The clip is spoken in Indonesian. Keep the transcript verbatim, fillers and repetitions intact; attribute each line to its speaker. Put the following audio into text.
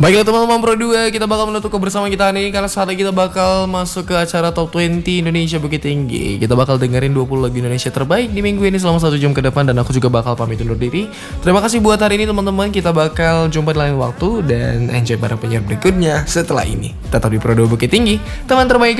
Speaker 1: Baiklah teman-teman Pro dua, kita bakal menutup kebersamaan kita hari ini karena saat ini kita bakal masuk ke acara Top dua puluh Indonesia Bukit Tinggi. Kita bakal dengerin dua puluh lagu Indonesia terbaik di minggu ini selama satu jam ke depan, dan aku juga bakal pamit undur diri. Terima kasih buat hari ini teman-teman, kita bakal jumpa di lain waktu dan enjoy bareng penyiar berikutnya setelah ini. Tetap di Pro dua Bukit Tinggi, teman terbaik